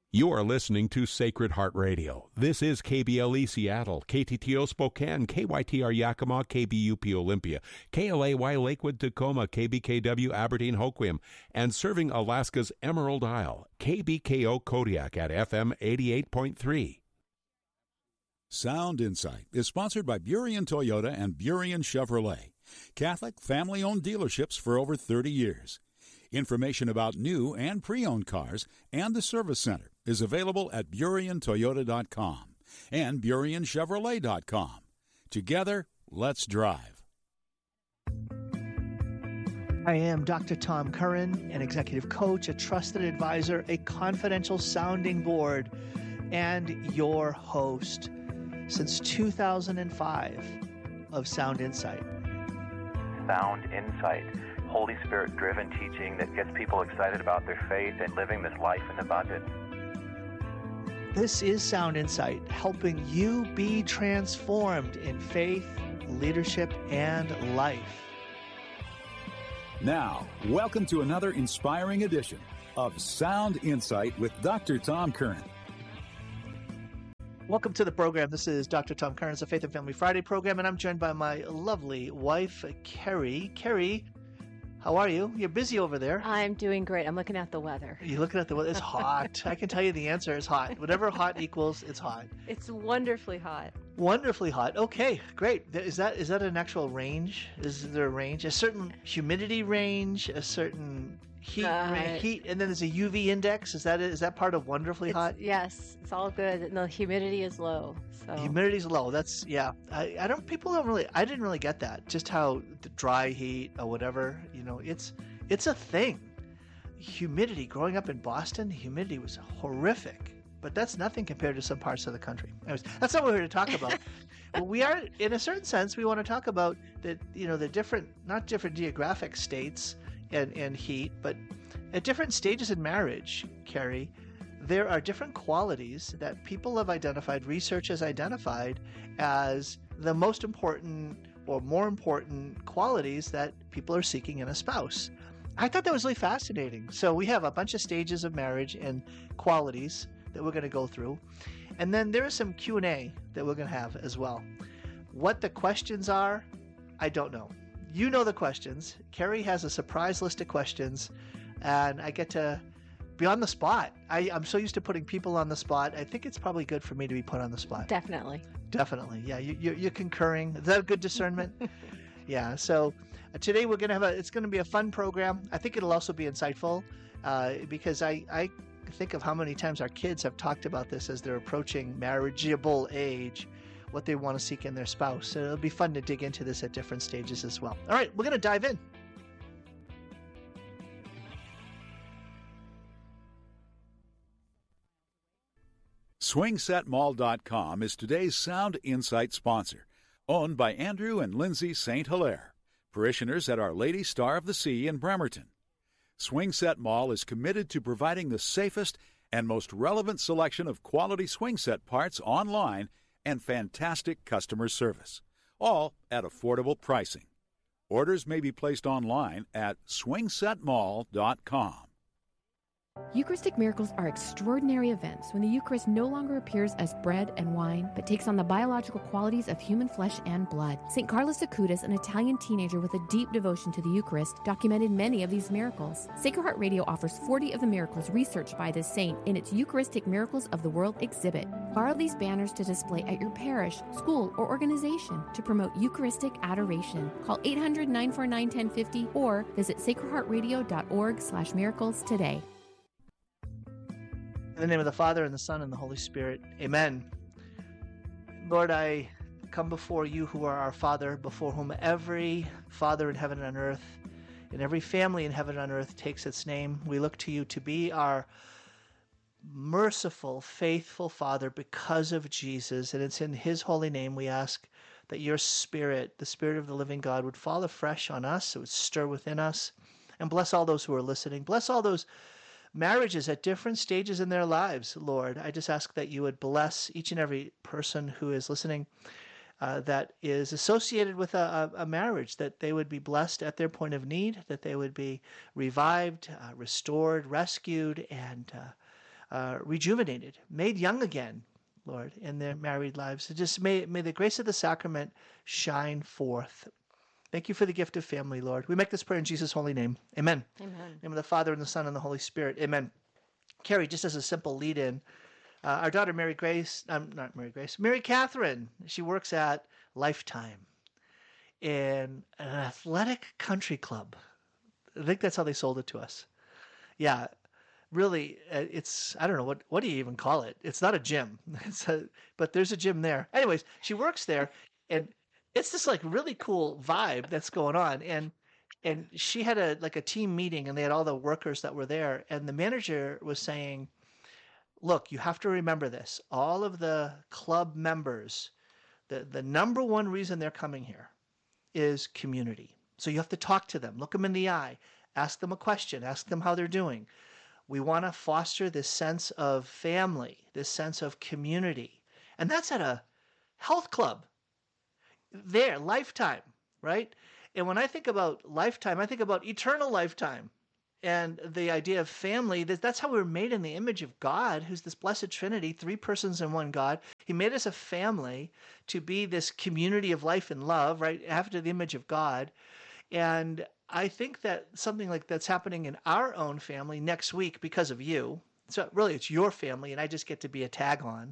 You are listening to Sacred Heart Radio. This is KBLE Seattle, KTTO Spokane, KYTR Yakima, KBUP Olympia, KLAY Lakewood Tacoma, KBKW Aberdeen Hoquiam, and serving Alaska's Emerald Isle, KBKO Kodiak at FM 88.3. Sound Insight is sponsored by Burien Toyota and Burien Chevrolet, Catholic family-owned dealerships for over 30 years. Information about new and pre-owned cars and the service center is available at BurienToyota.com and BurienChevrolet.com. Together, let's drive. I am Dr. Tom Curran, an executive coach, a trusted advisor, a confidential sounding board, and your host since 2005 of Sound Insight. Sound Insight. Holy Spirit-driven teaching that gets people excited about their faith and living this life in abundance. This is Sound Insight, helping you be transformed in faith, leadership, and life. Now, welcome to another inspiring edition of Sound Insight with Dr. Tom Curran. Welcome to the program. This is Dr. Tom Curran. It's a Faith and Family Friday program, and I'm joined by my lovely wife, Carrie. Carrie, how are you? You're busy over there. I'm doing great. I'm looking at the weather. You're looking at the weather. It's hot. I can tell you the answer is hot. Whatever hot equals, it's hot. It's wonderfully hot. Wonderfully hot. Okay, great. Is that an actual range? Is there a range? A certain humidity range? A certain heat, and then there's a UV index. Is that part of wonderfully hot? Yes, it's all good. And the humidity is low. So humidity's low. That's I didn't really get that. Just how the dry heat or whatever. It's a thing. Humidity. Growing up in Boston, humidity was horrific. But that's nothing compared to some parts of the country. Anyways, that's not what we're here to talk about. Well, we are, in a certain sense, we want to talk about the different, not different geographic states and heat, but at different stages in marriage, Carrie, there are different qualities that people have identified, research has identified as the most important or more important qualities that people are seeking in a spouse. I thought that was really fascinating. So we have a bunch of stages of marriage and qualities that we're going to go through. And then there is some Q&A that we're going to have as well. What the questions are, I don't know. You know the questions. Carrie has a surprise list of questions, and I get to be on the spot. I'm so used to putting people on the spot. I think it's probably good for me to be put on the spot. Definitely. Yeah, you're concurring. Is that a good discernment? Yeah, so today we're going to it's going to be a fun program. I think it'll also be insightful because I think of how many times our kids have talked about this as they're approaching marriageable age, what they want to seek in their spouse. So it'll be fun to dig into this at different stages as well. All right, we're going to dive in. SwingSetMall.com is today's Sound Insight sponsor, owned by Andrew and Lindsay St. Hilaire, parishioners at Our Lady Star of the Sea in Bremerton. Swing Set Mall is committed to providing the safest and most relevant selection of quality swing set parts online and fantastic customer service, all at affordable pricing. Orders may be placed online at swingsetmall.com. Eucharistic miracles are extraordinary events when the Eucharist no longer appears as bread and wine, but takes on the biological qualities of human flesh and blood. St. Carlos Acutis, an Italian teenager with a deep devotion to the Eucharist, documented many of these miracles. Sacred Heart Radio offers 40 of the miracles researched by this saint in its Eucharistic Miracles of the World exhibit. Borrow these banners to display at your parish, school, or organization to promote Eucharistic adoration. Call 800-949-1050 or visit sacredheartradio.org/miracles today. In the name of the Father, and the Son, and the Holy Spirit. Amen. Lord, I come before you who are our Father, before whom every father in heaven and on earth, and every family in heaven and on earth takes its name. We look to you to be our merciful, faithful Father because of Jesus. And it's in his holy name we ask that your Spirit, the Spirit of the living God, would fall afresh on us, it would stir within us, and bless all those who are listening. Bless all those marriages at different stages in their lives, Lord. I just ask that you would bless each and every person who is listening that is associated with a marriage, that they would be blessed at their point of need, that they would be revived, restored, rescued, and rejuvenated, made young again, Lord, in their married lives. So just may the grace of the sacrament shine forth. Thank you for the gift of family, Lord. We make this prayer in Jesus' holy name. Amen. Amen. In the name of the Father, and the Son, and the Holy Spirit. Amen. Carrie, just as a simple lead-in, our daughter Mary Catherine, she works at Lifetime in an athletic country club. I think that's how they sold it to us. Yeah, really, it's, I don't know, what do you even call it? It's not a gym, but there's a gym there. Anyways, she works there, and it's this like really cool vibe that's going on. And she had a team meeting, and they had all the workers that were there, and the manager was saying, look, you have to remember this. All of the club members, the number one reason they're coming here is community. So you have to talk to them, look them in the eye, ask them a question, ask them how they're doing. We want to foster this sense of family, this sense of community. And that's at a health club. There, Lifetime, right? And when I think about Lifetime, I think about eternal lifetime. And the idea of family, that's how we're made in the image of God, who's this blessed Trinity, 3 persons in one God. He made us a family to be this community of life and love, right, after the image of God. And I think that something like that's happening in our own family next week because of you. So really, it's your family, and I just get to be a tag on,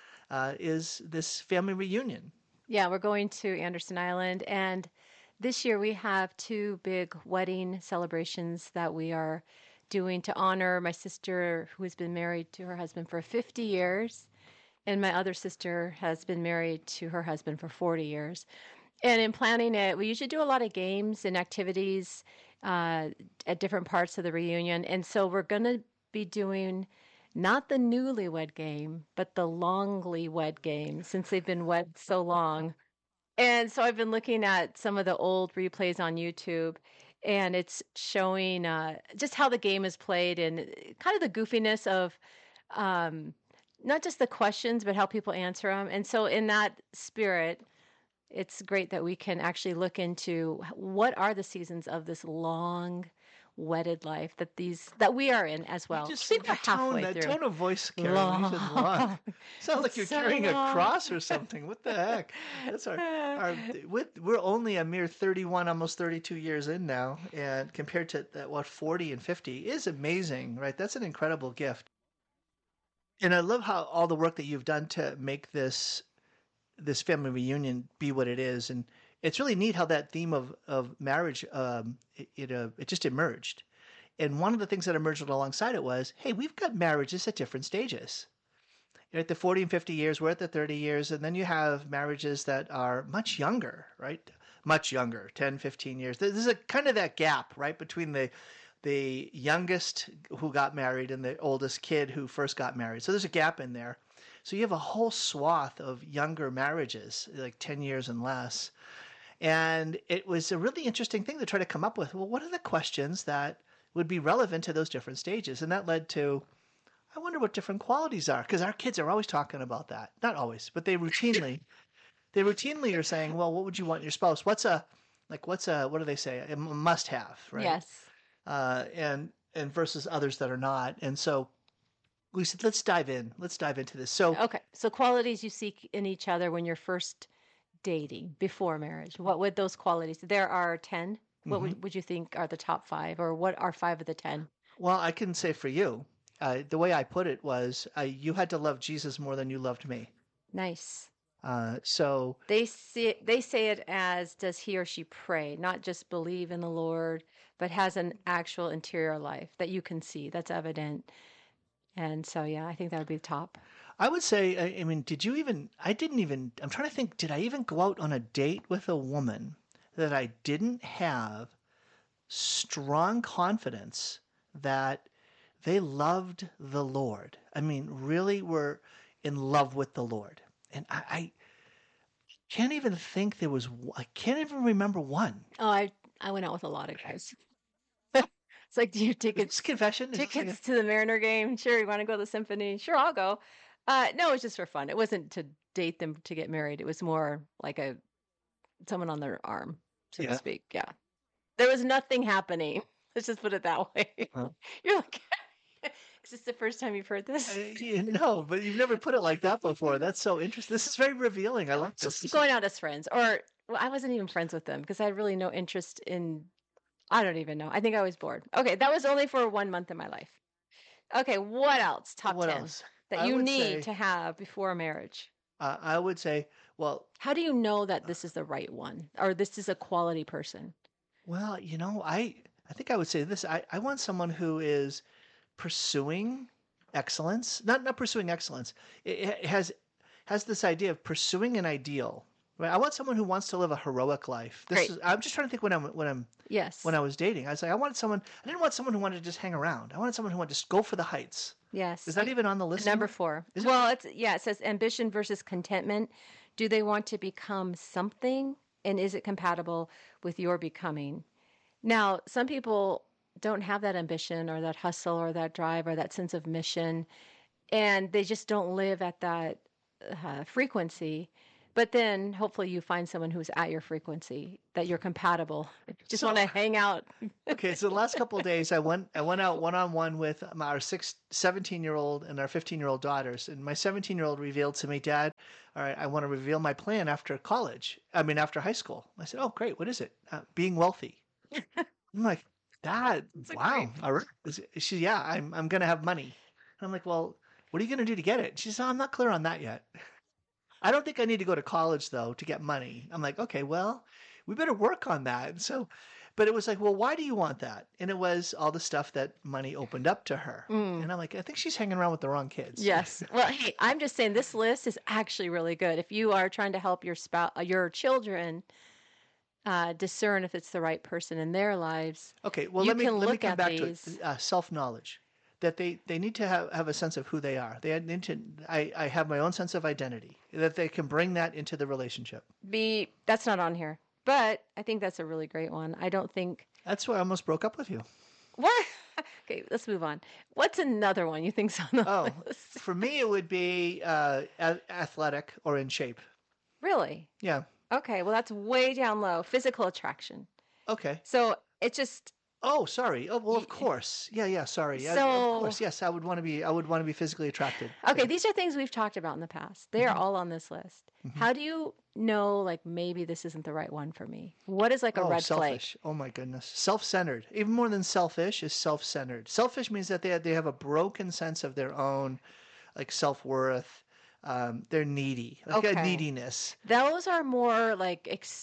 is this family reunion. Yeah, we're going to Anderson Island, and this year we have 2 big wedding celebrations that we are doing to honor my sister who has been married to her husband for 50 years, and my other sister has been married to her husband for 40 years. And in planning it, we usually do a lot of games and activities at different parts of the reunion. And so we're going to be doing not the newlywed game, but the longly-wed game, since they've been wed so long. And so I've been looking at some of the old replays on YouTube, and it's showing just how the game is played and kind of the goofiness of not just the questions, but how people answer them. And so in that spirit, it's great that we can actually look into what are the seasons of this long wedded life that we are in as well. You just see that tone of voice, Karen. Long. Sounds like you're carrying a cross or something. What the heck? That's we're only a mere 31, almost 32 years in now, and compared to that, 40 and 50 is amazing, right? That's an incredible gift. And I love how all the work that you've done to make this family reunion be what it is. And it's really neat how that theme of marriage, it just emerged. And one of the things that emerged alongside it was, hey, we've got marriages at different stages. You're at the 40 and 50 years, we're at the 30 years, and then you have marriages that are much younger, right? Much younger, 10, 15 years. There's a kind of that gap, right, between the youngest who got married and the oldest kid who first got married. So there's a gap in there. So you have a whole swath of younger marriages, like 10 years and less. And it was a really interesting thing to try to come up with, well, what are the questions that would be relevant to those different stages? And that led to, I wonder what different qualities are, because our kids are always talking about that. Not always, but they routinely are saying, well, what would you want in your spouse? What do they say? A must have, right? Yes. And versus others that are not. And so we said, let's dive into this. So okay. So qualities you seek in each other when you're first dating before marriage. What would those qualities? There are 10. What would you think are the top 5, or what are 5 of the 10? Well, I can say for you, the way I put it was, you had to love Jesus more than you loved me. Nice. So they say it as, does he or she pray, not just believe in the Lord, but has an actual interior life that you can see, that's evident. And so, yeah, I think that would be the top. I would say, I mean, I'm trying to think, did I even go out on a date with a woman that I didn't have strong confidence that they loved the Lord? I mean, really were in love with the Lord. And I can't even think I can't even remember one. Oh, I went out with a lot of guys. It's like, do you tickets? Confession? Tickets to the Mariner game? Sure. You want to go to the symphony? Sure, I'll go. No, it was just for fun. It wasn't to date them to get married. It was more like someone on their arm, so to speak. Yeah. There was nothing happening. Let's just put it that way. Huh. You're like, Is this the first time you've heard this? No, but you've never put it like that before. That's so interesting. This is very revealing. I love this. Going out as friends, or well, I wasn't even friends with them because I had really no interest in. I don't even know. I think I was bored. Okay, that was only for 1 month in my life. Okay, what else? Top What 10 else? that I you would need say- to have before marriage. I would say, well, How do you know that this is the right one or this is a quality person? well, I think I would say this. I want someone who is pursuing excellence, not pursuing excellence. It has this idea of pursuing an ideal. Right? I want someone who wants to live a heroic life. Great. I'm just trying to think Yes. when I was dating. I was like, I didn't want someone who wanted to just hang around. I wanted someone who wanted to just go for the heights. Yes. Is that even on the list? Number anymore? 4? Is it? Well, it says ambition versus contentment. Do they want to become something? And is it compatible with your becoming? Now, some people don't have that ambition or that hustle or that drive or that sense of mission, and they just don't live at that frequency. But then hopefully you find someone who's at your frequency, that you're compatible. Just want to hang out. Okay, so the last couple of days, I went out one-on-one with our 17-year-old and our 15-year-old daughters. And my 17-year-old revealed to me, Dad, all right, I want to reveal my plan after after high school. I said, oh, great. What is it? Being wealthy. I'm like, Dad, wow. All right. She, yeah, I'm going to have money. And I'm like, well, what are you going to do to get it? She said, I'm not clear on that yet. I don't think I need to go to college, though, to get money. I'm like, okay, well, we better work on that. And so, but it was like, well, why do you want that? And it was all the stuff that money opened up to her. And I'm like, I think she's hanging around with the wrong kids. Yes. Well, hey, I'm just saying this list is actually really good. If you are trying to help your children discern if it's the right person in their lives. Okay, well, You let me can come look at back these. to self-knowledge. That they need to have a sense of who they are. They need to. I have my own sense of identity. That they can bring that into the relationship. That's not on here, but I think that's a really great one. I don't think. That's why I almost broke up with you. What? Okay, let's move on. What's another one you think's on the Oh, list? for me, it would be athletic or in shape. Really? Yeah. Okay, well, that's way down low. Physical attraction. Okay. So it's just. Oh, sorry. Oh, well, of course. Yeah. Sorry. Of So- course. Yes, I would want to be physically attracted. Okay, Yeah. these are things we've talked about in the past. They are all on this list. How do you know, like, maybe this isn't the right one for me? What is like a red flag? Selfish. Oh my goodness. Self-centered. Even more than selfish is self-centered. Selfish means that they have a broken sense of their own, like self-worth. They're needy, like a Okay. neediness. Those are more like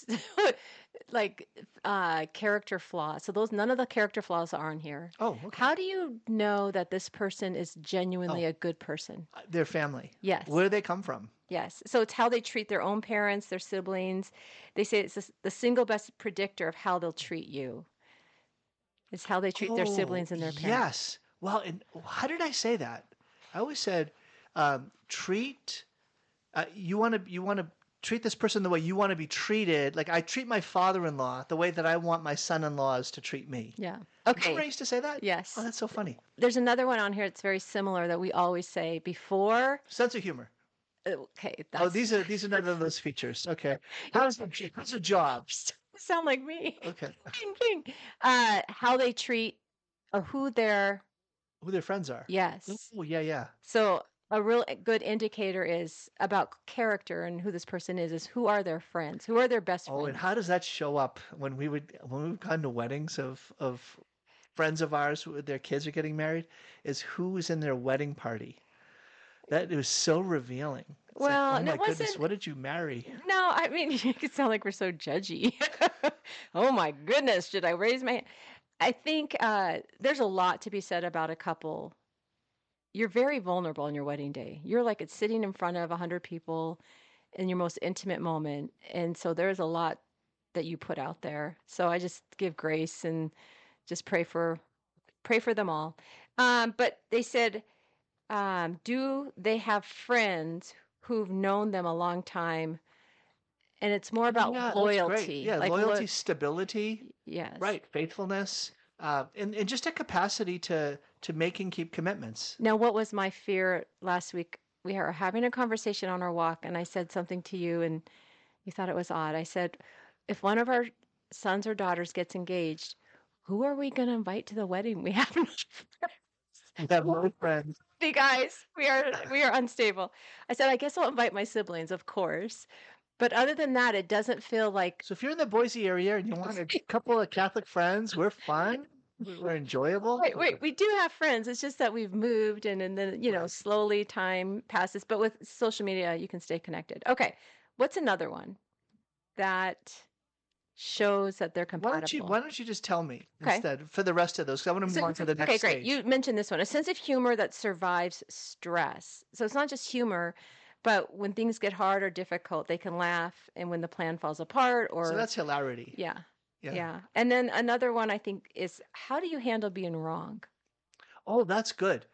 character flaws. So none of the character flaws are on here. Oh, okay. How do you know that this person is genuinely Oh. a good person? Their family. Yes. Where do they come from? Yes. So it's how they treat their own parents, their siblings. They say it's the single best predictor of how they'll treat you. It's how they treat their siblings and their parents. Yes. Well, and how did I say that? I always said, treat. You want to treat this person the way you want to be treated. Like I treat my father-in-law the way that I want my son-in-laws to treat me. Yeah. Remember Okay. I used to say that? Yes. Oh, that's so funny. There's another one on here that's very similar that we always say before. Sense of humor. Okay. Oh, these are none of those features. Okay. How's the job? sound like me. Okay. King, king. How they treat or who they're. Who their friends are. Yes. Oh, yeah. So a real good indicator is about character and who this person is who are their friends, who are their best friends. Oh, and how does that show up when we've gone to weddings of friends of ours who their kids are getting married? Is who is in their wedding party? That was so revealing. It's like, Well, oh and my it goodness, wasn't- what did you marry? No, I mean, you could sound like we're so judgy. Oh my goodness, should I raise my hand? I think there's a lot to be said about a couple. You're very vulnerable on your wedding day. You're like it's sitting in front of 100 people in your most intimate moment. And so there's a lot that you put out there. So I just give grace and just pray for them all. But they said, do they have friends who've known them a long time? And it's more about Yeah, that's loyalty. great. Yeah, like loyalty, stability, yes. right? Faithfulness, and just a capacity to make and keep commitments. Now, what was my fear last week? We were having a conversation on our walk, and I said something to you, and you thought it was odd. I said, if one of our sons or daughters gets engaged, who are we going to invite to the wedding? We have no friends. We have no friends. See, guys, we are unstable. I said, I guess I'll invite my siblings, of course. But other than that, it doesn't feel like. So if you're in the Boise area and you want a couple of Catholic friends, we're fun. We're enjoyable. Wait, we do have friends. It's just that we've moved and then, slowly time passes. But with social media, you can stay connected. Okay. What's another one that shows that they're compatible? Why don't you just tell me instead for the rest of those? Because I want to move on to the next great. stage. You mentioned this one, a sense of humor that survives stress. So it's not just humor, but when things get hard or difficult, they can laugh. And when the plan falls apart So that's hilarity. Yeah. And then another one I think is, how do you handle being wrong? Oh, that's good.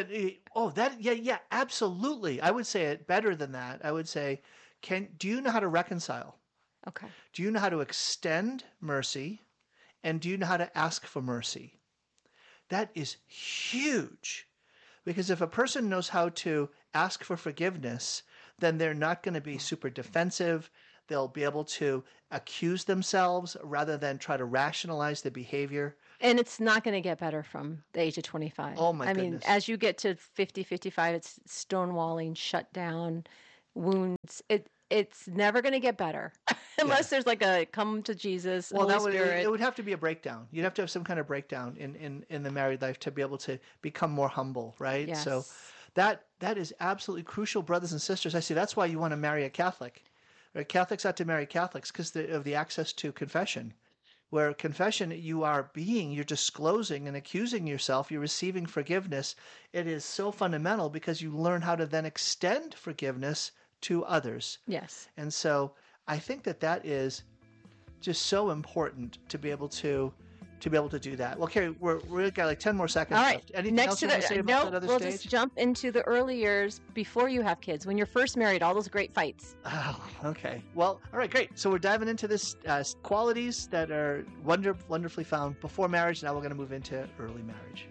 Yeah, absolutely. I would say it better than that. I would say, do you know how to reconcile? Okay. Do you know how to extend mercy? And do you know how to ask for mercy? That is huge. Because if a person knows how to ask for forgiveness, then they're not going to be super defensive. They'll be able to accuse themselves rather than try to rationalize the behavior. And it's not going to get better from the age of 25. Oh, my goodness. I mean, as you get to 50, 55, it's stonewalling, shut down, wounds. It's never going to get better unless there's like a come to Jesus. Well, Holy Spirit. It would have to be a breakdown. You'd have to have some kind of breakdown in the married life to be able to become more humble, right? Yes. So that is absolutely crucial, brothers and sisters. I see that's why you want to marry a Catholic. Right? Catholics ought to marry Catholics because of the access to confession. Where confession, you're disclosing and accusing yourself, you're receiving forgiveness. It is so fundamental because you learn how to then extend forgiveness to others. Yes. And so I think that is just so important to be able to do that. Well, Carrie, we've got like 10 more seconds All right. left. Anything else you want to say about that other we'll stage? just jump into the early years before you have kids, when you're first married, all those great fights. Oh, okay. Well, all right, great. So we're diving into this qualities that are wonderfully found before marriage. Now we're going to move into early marriage.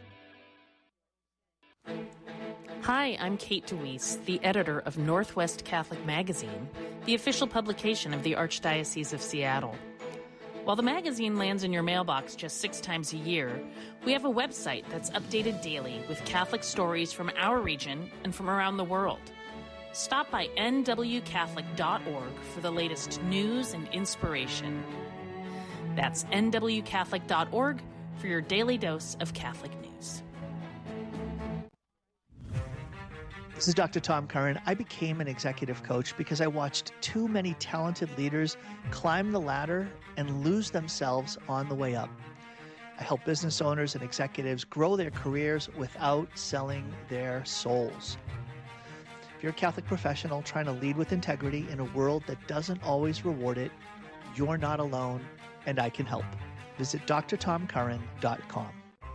Hi, I'm Kate DeWeese, the editor of Northwest Catholic Magazine, the official publication of the Archdiocese of Seattle. While the magazine lands in your mailbox just 6 times a year, we have a website that's updated daily with Catholic stories from our region and from around the world. Stop by nwcatholic.org for the latest news and inspiration. That's nwcatholic.org for your daily dose of Catholic news. This is Dr. Tom Curran. I became an executive coach because I watched too many talented leaders climb the ladder and lose themselves on the way up. I help business owners and executives grow their careers without selling their souls. If you're a Catholic professional trying to lead with integrity in a world that doesn't always reward it, you're not alone, and I can help. Visit drtomcurran.com.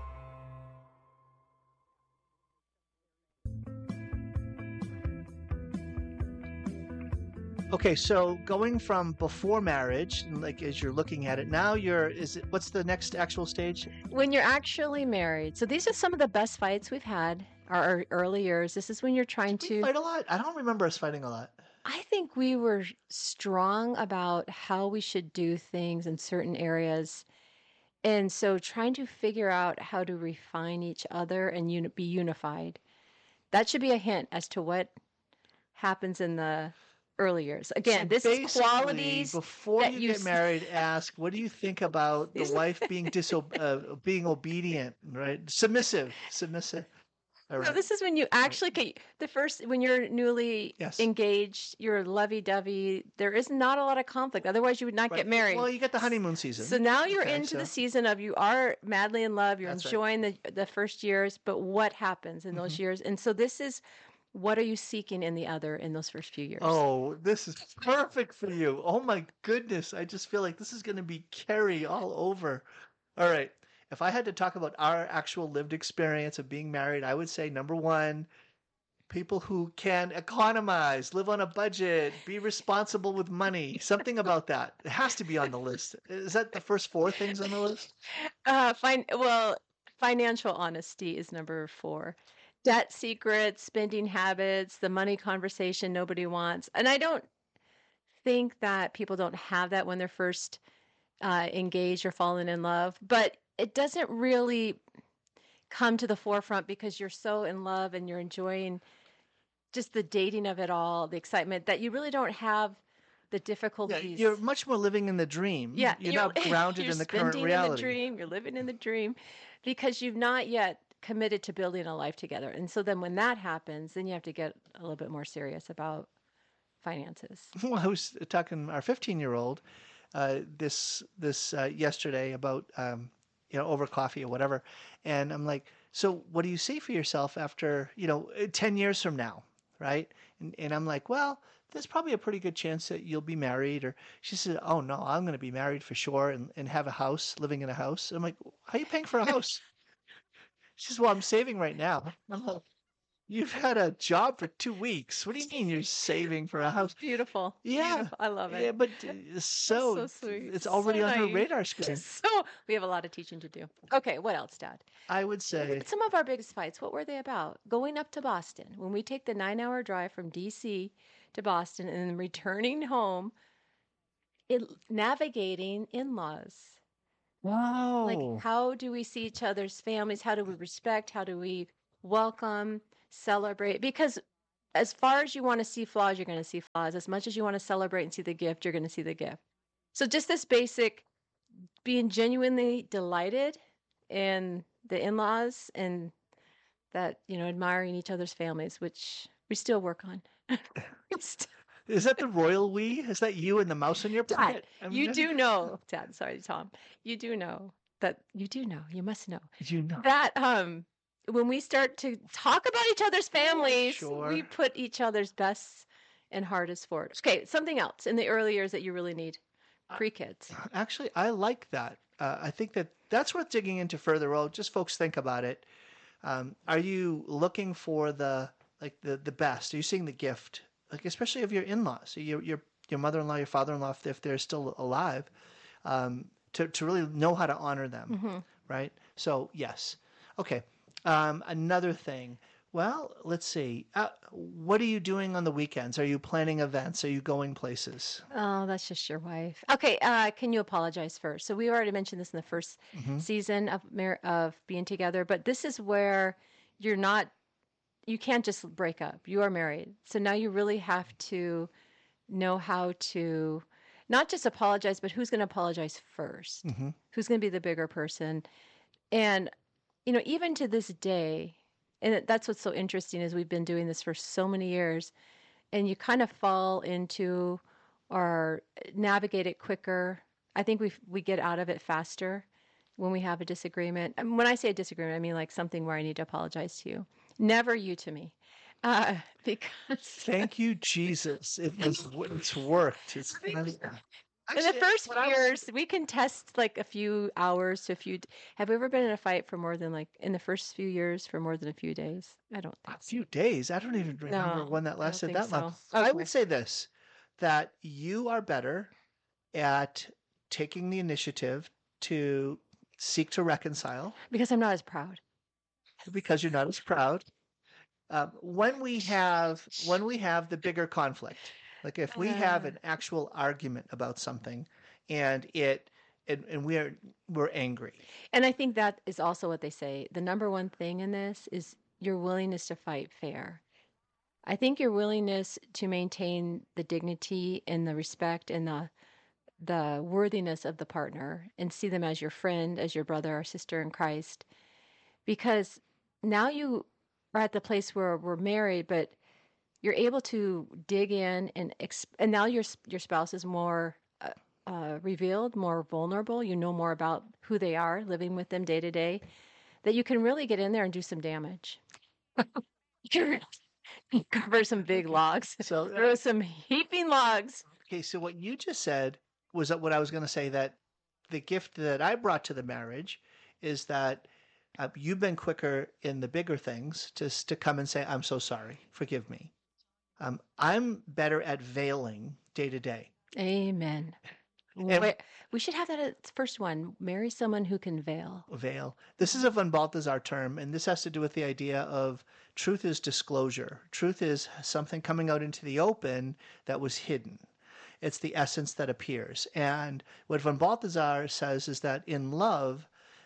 Okay, so going from before marriage, like as you're looking at it now, what's the next actual stage? When you're actually married. So these are some of the best fights we've had, our early years. This is when you're trying Did we fight a lot? I don't remember us fighting a lot. I think we were strong about how we should do things in certain areas. And so trying to figure out how to refine each other and be unified. That should be a hint as to what happens in the early years. Again, So this is qualities before you get married. Ask, what do you think about the wife being being obedient, right? Submissive. All right. So this is when you actually get when you're newly engaged, you're lovey-dovey. There is not a lot of conflict. Otherwise, you would not get married. Well, you get the honeymoon season. So now you're into the season of you are madly in love. You're enjoying the first years, but what happens in those years? And so this is, what are you seeking in the other in those first few years? Oh, this is perfect for you. Oh my goodness. I just feel like this is going to be Carrie all over. All right. If I had to talk about our actual lived experience of being married, I would say number one, people who can economize, live on a budget, be responsible with money, something about that. It has to be on the list. Is that the first 4 things on the list? Financial honesty is number 4. Debt secrets, spending habits, the money conversation nobody wants. And I don't think that people don't have that when they're first engaged or fallen in love, but it doesn't really come to the forefront because you're so in love and you're enjoying just the dating of it all, the excitement, that you really don't have the Yeah, difficulties. you're much more living in the dream. Yeah, You're not grounded you're in the current spending in the reality. dream, you're living in the dream because you've not yet committed to building a life together. And so then when that happens, then you have to get a little bit more serious about finances. Well, I was talking to our 15-year-old this yesterday about over coffee or whatever, and I'm like, so what do you see for yourself after 10 years from now, right? And I'm like, well, there's probably a pretty good chance that you'll be married. Or she said, oh no, I'm going to be married for sure and have a house, living in a house. I'm like, how are you paying for a house? She says, well, I'm saving right now. I'm like, you've had a job for 2 weeks. What do you mean you're saving for a house? Beautiful. Yeah. Beautiful. I love it. Yeah, but so so sweet. it's already So on her nice. radar screen. So we have a lot of teaching to do. Okay, what else, Dad? I would say, Some of our biggest fights, what were they about? Going up to Boston. When we take the 9-hour drive from D.C. to Boston and then returning home, navigating in-laws. wow. Like, how do we see each other's families? How do we respect? How do we welcome, celebrate? Because as far as you want to see flaws, you're going to see flaws. As much as you want to celebrate and see the gift, you're going to see the gift. So just this basic being genuinely delighted in the in-laws and that, admiring each other's families, which we still work on. Is that the royal we? Is that you and the mouse in your Dad, pocket? you do know, Dad, sorry, Tom, you do know, you must know You know. that when we start to talk about each other's families, Sure. we put each other's best and hardest forward. Okay, something else in the early years that you really need pre-kids. Actually, I like that. I think that's worth digging into further. Well, just folks think about it. Are you looking for the best? Are you seeing the gift? Like, especially of your in-laws, your mother-in-law, your father-in-law, if they're still alive, to really know how to honor them, right? So yes, okay. Another thing. Well, let's see. What are you doing on the weekends? Are you planning events? Are you going places? Oh, that's just your wife. Okay, can you apologize first? So we already mentioned this in the first season of being together, but this is where you can't just break up. You are married. So now you really have to know how to not just apologize, but who's going to apologize first? Who's going to be the bigger person? And, even to this day, and that's what's so interesting is we've been doing this for so many years, and you kind of fall into or navigate it quicker. I think we get out of it faster when we have a disagreement. And when I say a disagreement, I mean like something where I need to apologize to you. Never you to me. Because Thank you, Jesus. It's worked. It's in the first few years, we can test like a few hours to a few. Have we ever been in a fight for more than in the first few years for more than a few days? I don't think a few days. I don't even remember No, when that I don't lasted think that long. so. I Okay. would say this, that you are better at taking the initiative to seek to reconcile because I'm not as proud. because you're not as proud. When we have the bigger conflict, like if we have an actual argument about something and we're angry. And I think that is also what they say. The number one thing in this is your willingness to fight fair. I think your willingness to maintain the dignity and the respect and the worthiness of the partner and see them as your friend, as your brother or sister in Christ. Because now you are at the place where we're married, but you're able to dig in and now your spouse is more revealed, more vulnerable. You know more about who they are, living with them day to day, that you can really get in there and do some damage. Cover some big logs. So Throw some heaping logs. okay, so what you just said was what I was going to say, that the gift that I brought to the marriage is that you've been quicker in the bigger things to come and say, I'm so sorry, forgive me. I'm better at veiling day to day. Amen. And- We should have that as the first one. Marry someone who can veil. Veil. This is a von Balthasar term, and this has to do with the idea of truth is disclosure. Truth is something coming out into the open that was hidden. It's the essence that appears. And what von Balthasar says is that in love,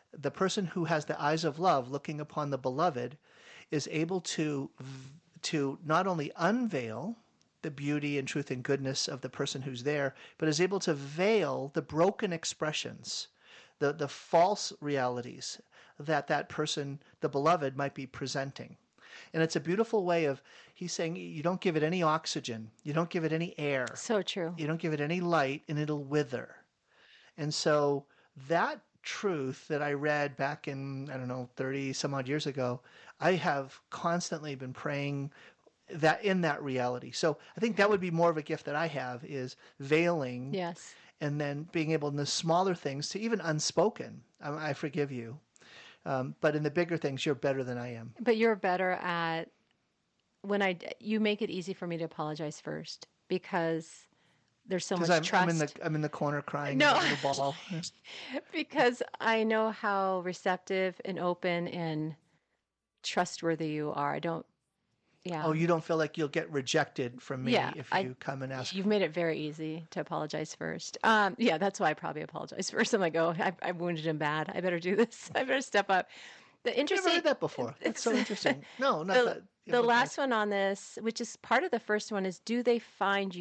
the person who has the eyes of love looking upon the beloved is able to not only unveil the beauty and truth and goodness of the person who's there, but is able to veil the broken expressions, the false realities that person, the beloved, might be presenting. And it's a beautiful way of, he's saying, you don't give it any oxygen, you don't give it any air. So true. You don't give it any light, and it'll wither. And so that truth that I read back in, 30 some odd years ago, I have constantly been praying that in that reality. So I think that would be more of a gift that I have, is veiling. Yes. And then being able in the smaller things to even unspoken, I forgive you. But in the bigger things, you're better than I am. But you're better at you make it easy for me to apologize first, because there's so much trust. I'm in the corner crying. No, like a little ball. Because I know how receptive and open and trustworthy you are. I don't. Yeah. Oh, you don't feel like you'll get rejected from me if you come and ask. You've made it very easy to apologize first. Yeah, that's why I probably apologize first. I'm like, oh, I wounded him bad. I better do this. I better step up. The interesting. I've never heard that before. That's so interesting. No, not that. The last one on this, which is part of the first one, is, do they find